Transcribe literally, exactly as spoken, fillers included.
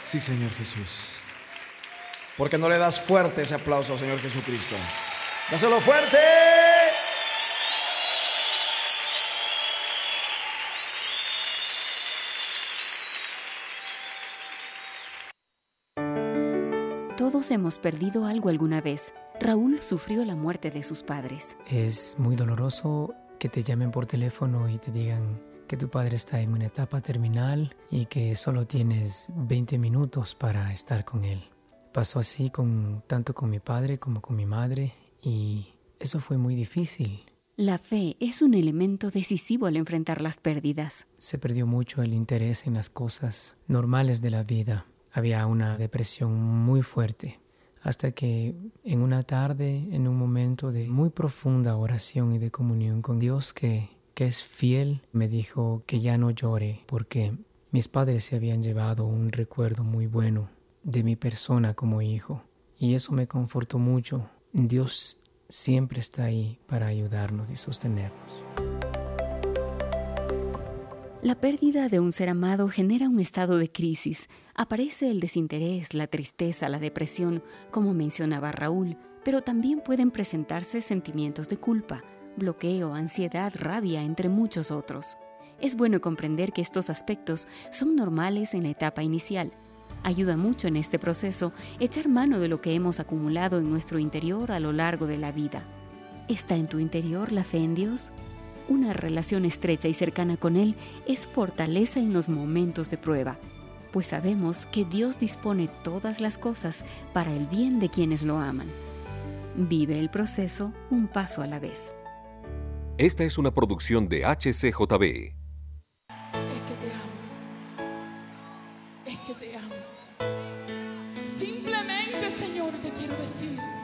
Sí, Señor Jesús. ¿Por qué no le das fuerte ese aplauso al Señor Jesucristo? ¡Dáselo fuerte! Todos hemos perdido algo alguna vez. Raúl sufrió la muerte de sus padres. Es muy doloroso que te llamen por teléfono y te digan que tu padre está en una etapa terminal y que solo tienes veinte minutos para estar con él. Pasó así con, tanto con mi padre como con mi madre y eso fue muy difícil. La fe es un elemento decisivo al enfrentar las pérdidas. Se perdió mucho el interés en las cosas normales de la vida. Había una depresión muy fuerte, hasta que en una tarde, en un momento de muy profunda oración y de comunión con Dios que, que es fiel, me dijo que ya no llore porque mis padres se habían llevado un recuerdo muy bueno de mi persona como hijo. Y eso me confortó mucho. Dios siempre está ahí para ayudarnos y sostenernos. La pérdida de un ser amado genera un estado de crisis. Aparece el desinterés, la tristeza, la depresión, como mencionaba Raúl, pero también pueden presentarse sentimientos de culpa, bloqueo, ansiedad, rabia, entre muchos otros. Es bueno comprender que estos aspectos son normales en la etapa inicial. Ayuda mucho en este proceso echar mano de lo que hemos acumulado en nuestro interior a lo largo de la vida. ¿Está en tu interior la fe en Dios? Una relación estrecha y cercana con Él es fortaleza en los momentos de prueba, pues sabemos que Dios dispone todas las cosas para el bien de quienes lo aman. Vive el proceso un paso a la vez. Esta es una producción de H C J B. Es que te amo. Es que te amo. Simplemente, Señor, te quiero decir